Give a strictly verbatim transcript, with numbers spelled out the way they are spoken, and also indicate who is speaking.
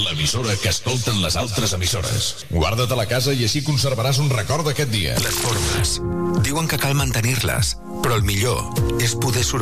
Speaker 1: l'emissora que escolten les altres emissores. Guarda't a la casa i així conservaràs un record d'aquest dia.
Speaker 2: Les formes. Diuen que cal mantenir-les, però el millor és poder sortir